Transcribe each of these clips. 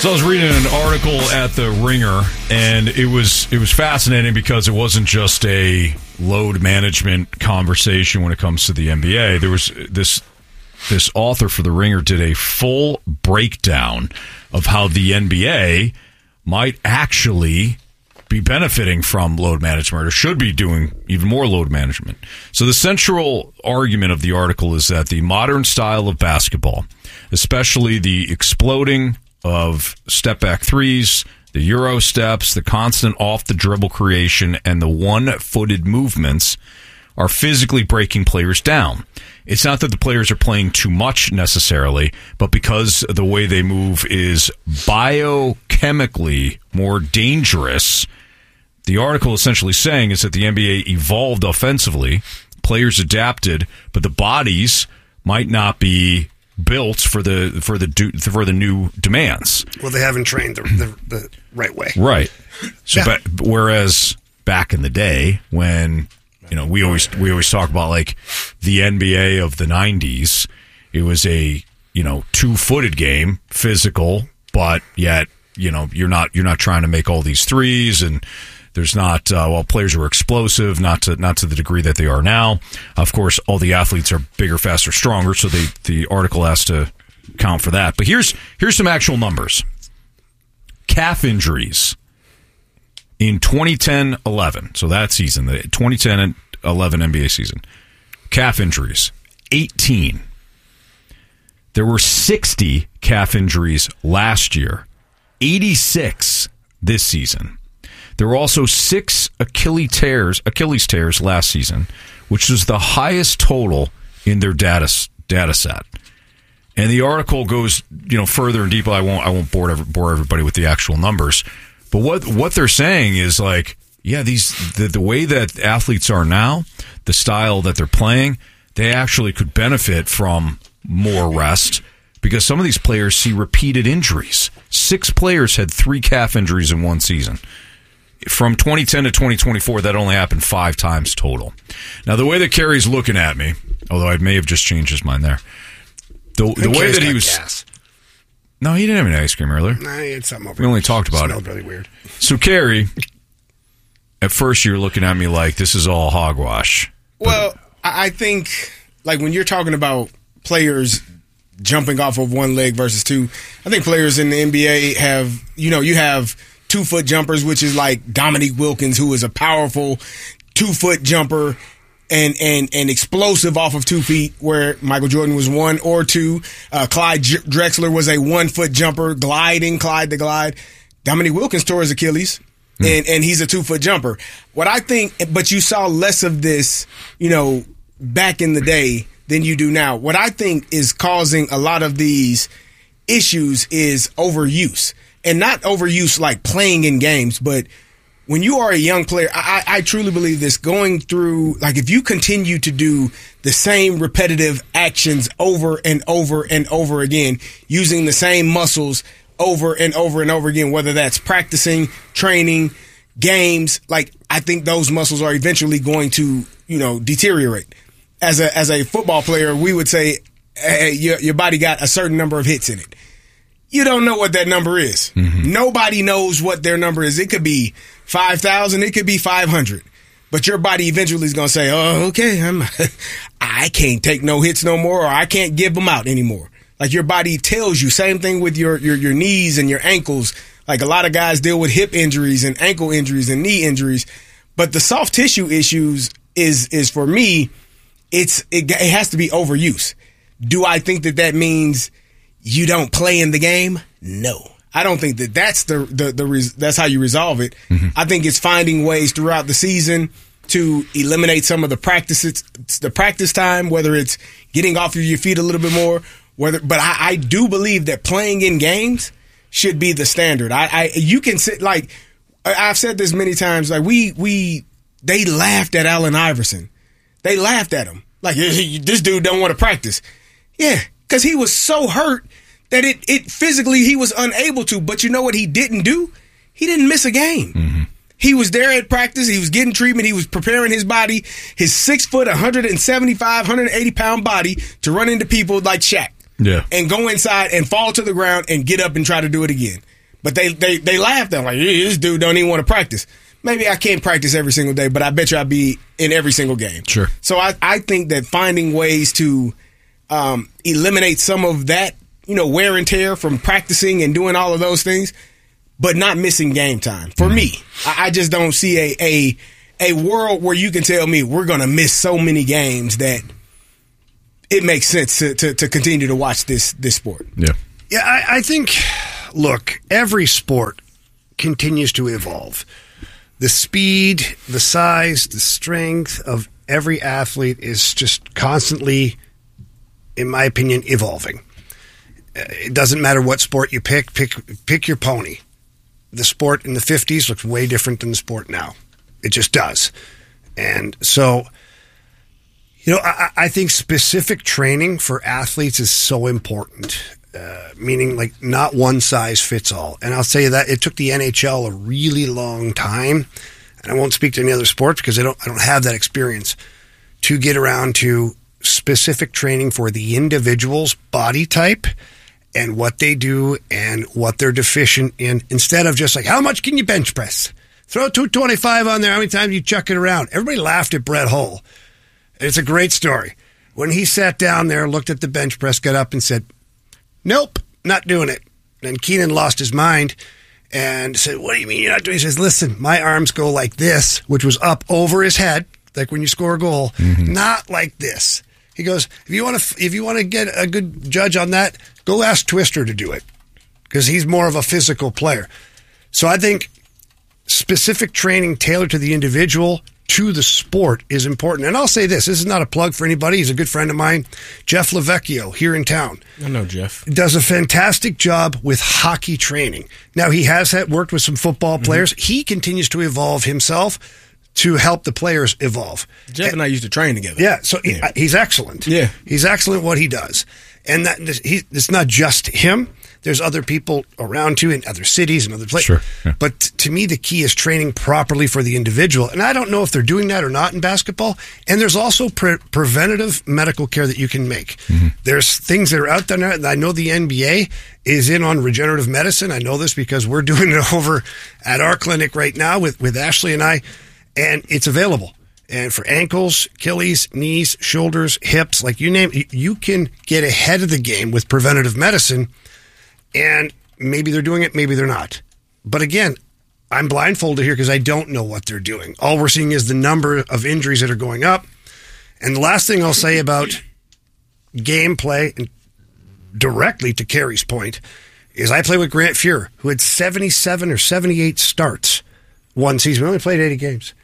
So I was reading an article at The Ringer, and it was fascinating because it wasn't just a load management conversation when it comes to the NBA. There was this author for The Ringer did a full breakdown of how the NBA might actually be benefiting from load management, or should be doing even more load management. So the central argument of the article is that the modern style of basketball, especially the exploding of step-back threes, the Euro steps, the constant off-the-dribble creation, and the one-footed movements are physically breaking players down. It's not that the players are playing too much necessarily, but because the way they move is biochemically more dangerous. The article essentially saying is that the NBA evolved offensively, players adapted, but the bodies might not be built for the new demands. Well, they haven't trained the right way. Right. So, yeah. Whereas back in the day when we always talk about like the NBA of the 90s, it was a 2-footed game, physical, but yet you're not trying to make all these threes, and there's not players were explosive, not to the degree that they are now. Of course, all the athletes are bigger, faster, stronger, so the article has to count for that. But here's some actual numbers. Calf injuries in 2010-11, so that season, the 2010-11 NBA season. Calf injuries, 18. There were 60 calf injuries last year, 86 this season. There were also 6 Achilles tears last season, which was the highest total in their data set. And the article goes, further and deeper. I won't bore everybody with the actual numbers, but what they're saying is like, yeah, the way that athletes are now, the style that they're playing, they actually could benefit from more rest because some of these players see repeated injuries. 6 players had 3 calf injuries in one season. From 2010 to 2024, that only happened 5 times total. Now, the way that Kerry's looking at me, although I may have just changed his mind there, the way that he was... Gas. No, he didn't have any ice cream earlier. No, he had something over. We only talked about it. Smelled really weird. So, Kerry, at first you were looking at me like this is all hogwash. Well, I think, like, when you're talking about players jumping off of one leg versus two, I think players in the NBA have, you have 2-foot jumpers, which is like Dominique Wilkins, who is a powerful 2-foot jumper and explosive off of 2 feet, where Michael Jordan was 1 or 2. Clyde Drexler was a 1-foot jumper, Clyde the Glide. Dominique Wilkins tore his Achilles, and he's a 2-foot jumper. What I think, but you saw less of this, back in the day than you do now. What I think is causing a lot of these issues is overuse. And not overuse like playing in games, but when you are a young player, I truly believe this, going through, like if you continue to do the same repetitive actions over and over and over again, using the same muscles over and over and over again, whether that's practicing, training, games, like I think those muscles are eventually going to, deteriorate. As a football player, we would say, hey, your body got a certain number of hits in it. You don't know what that number is. Mm-hmm. Nobody knows what their number is. It could be 5,000. It could be 500. But your body eventually is going to say, oh, okay, I can't take no hits no more, or I can't give them out anymore. Like your body tells you. Same thing with your knees and your ankles. Like a lot of guys deal with hip injuries and ankle injuries and knee injuries. But the soft tissue issues is for me, it has to be overuse. Do I think that means you don't play in the game? No. I don't think that's that's how you resolve it. Mm-hmm. I think it's finding ways throughout the season to eliminate some of the practice time, whether it's getting off of your feet a little bit more, but I do believe that playing in games should be the standard. You can sit, like I've said this many times, like they laughed at Allen Iverson. They laughed at him. Like, this dude don't want to practice. Yeah, because he was so hurt that it physically he was unable to. But you know what he didn't do? He didn't miss a game. Mm-hmm. He was there at practice. He was getting treatment. He was preparing his body, his 6 foot, 175, 180 pound body to run into people like Shaq. and go inside and fall to the ground and get up and try to do it again. But they laugh. They're like, this dude don't even want to practice. Maybe I can't practice every single day, but I bet you I'll be in every single game. Sure. So I think that finding ways to eliminate some of that, wear and tear from practicing and doing all of those things, but not missing game time. For me, I just don't see a world where you can tell me we're going to miss so many games that it makes sense to continue to watch this sport. Yeah. Yeah, I think, look, every sport continues to evolve. The speed, the size, the strength of every athlete is just constantly, in my opinion, evolving. It doesn't matter what sport you pick your pony. The sport in the 50s looks way different than the sport now. It just does. And so, I think specific training for athletes is so important. Meaning like not one size fits all. And I'll tell you that it took the NHL a really long time, and I won't speak to any other sports because I don't have that experience, to get around to specific training for the individual's body type and what they do and what they're deficient in, instead of just like, how much can you bench press? Throw 225 on there, how many times you chuck it around? Everybody laughed at Brett Hull. It's a great story. When he sat down there, looked at the bench press, got up and said, nope, not doing it. And Keenan lost his mind and said, what do you mean you're not doing it? He says, listen, my arms go like this, which was up over his head, like when you score a goal, not like this. He goes, if you want to get a good judge on that, go ask Twister to do it, because he's more of a physical player. So I think specific training tailored to the individual, to the sport, is important. And I'll say this is not a plug for anybody. He's a good friend of mine, Jeff Lavecchio, here in town. I know Jeff. Does a fantastic job with hockey training. Now, he has worked with some football players. He continues to evolve himself to help the players evolve. Jeff and I used to train together. Yeah, so he's excellent. Yeah. He's excellent at what he does. And it's not just him. There's other people around too in other cities and other places. Sure, yeah. But to me, the key is training properly for the individual. And I don't know if they're doing that or not in basketball. And there's also preventative medical care that you can make. There's things that are out there. And I know the NBA is in on regenerative medicine. I know this because we're doing it over at our clinic right now with Ashley and I. And it's available. And for ankles, Achilles, knees, shoulders, hips, like you name it, you can get ahead of the game with preventative medicine. And maybe they're doing it, maybe they're not. But again, I'm blindfolded here because I don't know what they're doing. All we're seeing is the number of injuries that are going up. And the last thing I'll say about gameplay, and directly to Carey's point, is I play with Grant Fuhr, who had 77 or 78 starts one season. We only played 80 games.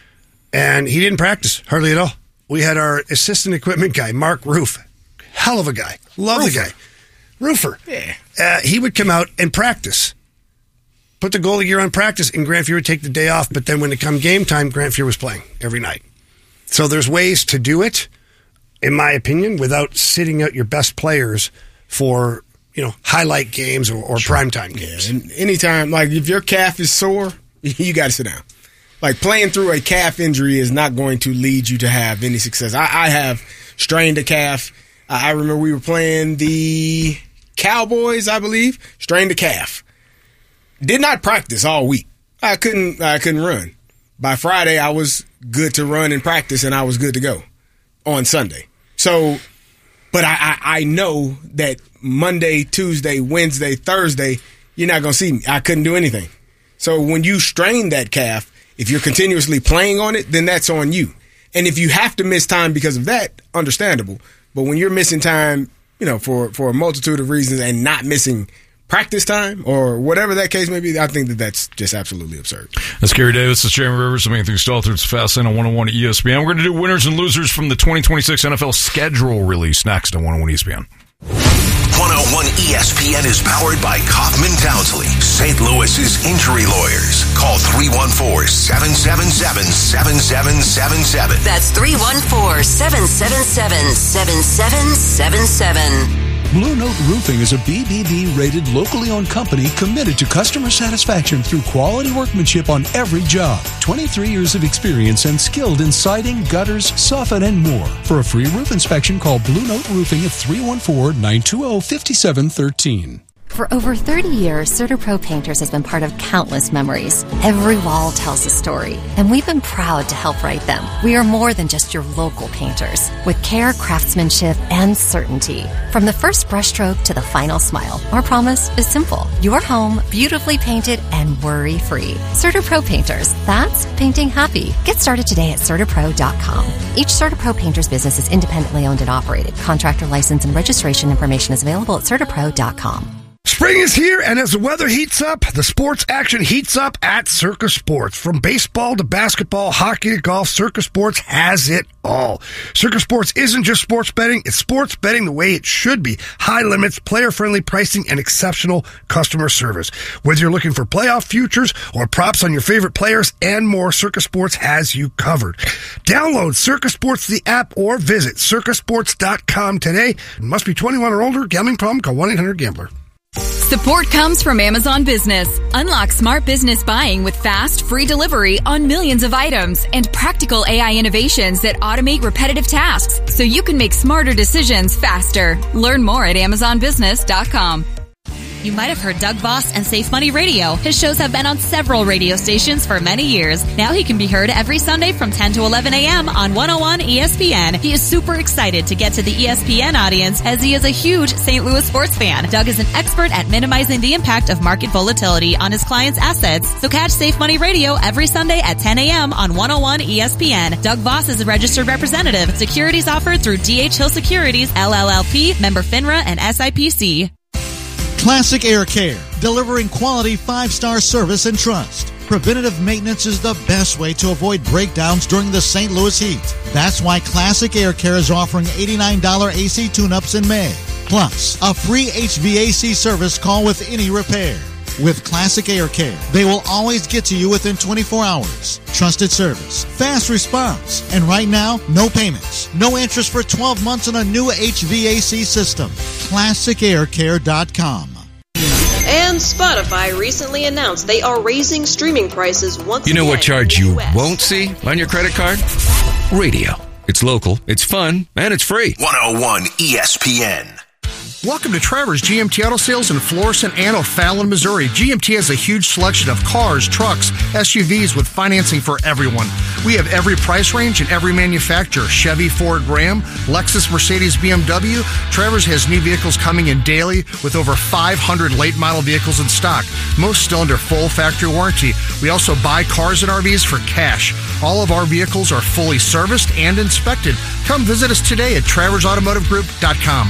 And he didn't practice hardly at all. We had our assistant equipment guy, Mark Roof. Hell of a guy. Love the guy. Roofer. Yeah. He would come out and practice. Put the goalie gear on practice, and Grant Fuhr would take the day off. But then when it come game time, Grant Fuhr was playing every night. So there's ways to do it, in my opinion, without sitting out your best players for, highlight games or primetime games. Yeah. And anytime, like if your calf is sore, you got to sit down. Like playing through a calf injury is not going to lead you to have any success. I have strained a calf. I remember we were playing the Cowboys, I believe, strained a calf. Did not practice all week. I couldn't run. By Friday, I was good to run and practice, and I was good to go on Sunday. So, but I know that Monday, Tuesday, Wednesday, Thursday, you're not going to see me. I couldn't do anything. So when you strain that calf, if you're continuously playing on it, then that's on you. And if you have to miss time because of that, understandable. But when you're missing time, for a multitude of reasons and not missing practice time or whatever that case may be, I think that's just absolutely absurd. That's Gary Davis. It's Jeremy Rivers. I'm Anthony Stalter. It's Fast Lane on 101 at ESPN. We're going to do winners and losers from the 2026 NFL schedule release next on 101 ESPN. 101 ESPN is powered by Kaufman Townsley, St. Louis's injury lawyers. Call 314-777-7777. That's 314-777-7777. Blue Note Roofing is a BBB-rated, locally owned company committed to customer satisfaction through quality workmanship on every job. 23 years of experience and skilled in siding, gutters, soffit, and more. For a free roof inspection, call Blue Note Roofing at 314-920-5713. For over 30 years, CertaPro Painters has been part of countless memories. Every wall tells a story, and we've been proud to help write them. We are more than just your local painters, with care, craftsmanship, and certainty. From the first brushstroke to the final smile, our promise is simple. Your home, beautifully painted and worry-free. CertaPro Painters, that's painting happy. Get started today at CertaPro.com. Each CertaPro Painters business is independently owned and operated. Contractor license and registration information is available at CertaPro.com. Spring is here, and as the weather heats up, the sports action heats up at Circa Sports. From baseball to basketball, hockey to golf, Circa Sports has it all. Circa Sports isn't just sports betting, it's sports betting the way it should be. High limits, player-friendly pricing, and exceptional customer service. Whether you're looking for playoff futures or props on your favorite players and more, Circa Sports has you covered. Download Circa Sports, the app, or visit circasports.com today. It must be 21 or older. Gambling problem? Call 1-800-GAMBLER. Support comes from Amazon Business. Unlock smart business buying with fast, free delivery on millions of items and practical AI innovations that automate repetitive tasks so you can make smarter decisions faster. Learn more at AmazonBusiness.com. You might have heard Doug Voss and Safe Money Radio. His shows have been on several radio stations for many years. Now he can be heard every Sunday from 10 to 11 a.m. on 101 ESPN. He is super excited to get to the ESPN audience as he is a huge St. Louis sports fan. Doug is an expert at minimizing the impact of market volatility on his clients' assets. So catch Safe Money Radio every Sunday at 10 a.m. on 101 ESPN. Doug Voss is a registered representative. Securities offered through D.H. Hill Securities, LLLP, member FINRA and SIPC. Classic Air Care, delivering quality 5-star service and trust. Preventative maintenance is the best way to avoid breakdowns during the St. Louis heat. That's why Classic Air Care is offering $89 AC tune-ups in May. Plus, a free HVAC service call with any repair. With Classic Air Care, they will always get to you within 24 hours. Trusted service, fast response, and right now, no payments, no interest for 12 months on a new HVAC system. ClassicAirCare.com. And Spotify recently announced they are raising streaming prices once again. You know what charge you won't see on your credit card? Radio. It's local, it's fun, and it's free. 101 ESPN. Welcome to Trevor's GMT Auto Sales in Florissant and O'Fallon, Missouri. GMT has a huge selection of cars, trucks, SUVs with financing for everyone. We have every price range and every manufacturer. Chevy, Ford, Ram, Lexus, Mercedes, BMW. Trevor's has new vehicles coming in daily with over 500 late model vehicles in stock. Most still under full factory warranty. We also buy cars and RVs for cash. All of our vehicles are fully serviced and inspected. Come visit us today at TraversAutomotiveGroup.com.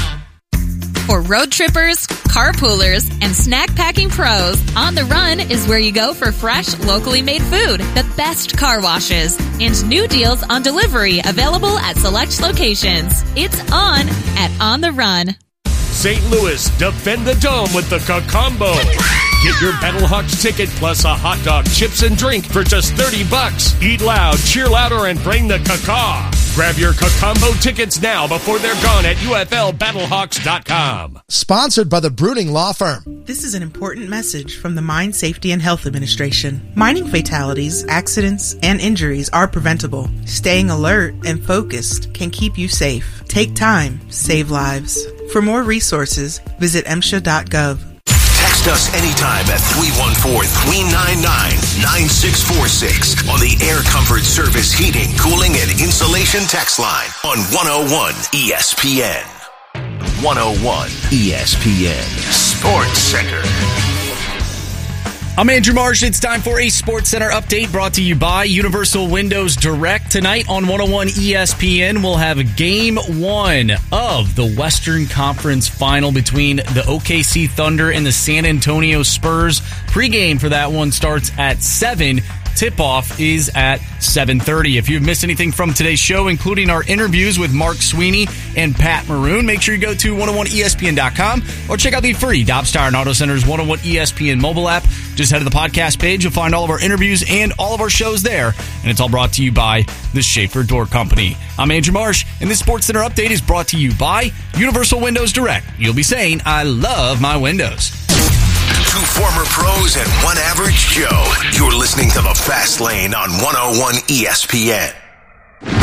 For road trippers, carpoolers, and snack packing pros, On the Run is where you go for fresh, locally made food, the best car washes, and new deals on delivery available at select locations. It's on at On the Run. St. Louis, defend the dome with the Cacombo. Get your Battlehawks ticket plus a hot dog, chips, and drink for just $30. Eat loud, cheer louder, and bring the caca. Grab your Cacombo tickets now before they're gone at UFLBattlehawks.com. Sponsored by the Bruning Law Firm. This is an important message from the Mine Safety and Health Administration. Mining fatalities, accidents, and injuries are preventable. Staying alert and focused can keep you safe. Take time, save lives. For more resources, visit MSHA.gov. Text us anytime at 314-399-9646 on the Air Comfort Service Heating, Cooling, and Insulation text line on 101 ESPN. 101 ESPN Sports Center. I'm Andrew Marsh. It's time for a Sports Center update brought to you by Universal Windows Direct. Tonight on 101 ESPN, we'll have Game 1 of the Western Conference Final between the OKC Thunder and the San Antonio Spurs. Pre-game for that one starts at 7. tip-off is at 7:30. If you've missed anything from today's show, including our interviews with Mark Sweeney and Pat Maroon, make sure you go to 101ESPN.com or check out the free Dobbs Tire and Auto Center's 101 ESPN mobile app. Just head to the podcast page. You'll find all of our interviews and all of our shows there. And it's all brought to you by the Schaefer Door Company. I'm Andrew Marsh, and this Sports Center update is brought to you by Universal Windows Direct. You'll be saying, I love my windows. Two former pros and one average Joe. You're listening to The Fast Lane on 101 ESPN.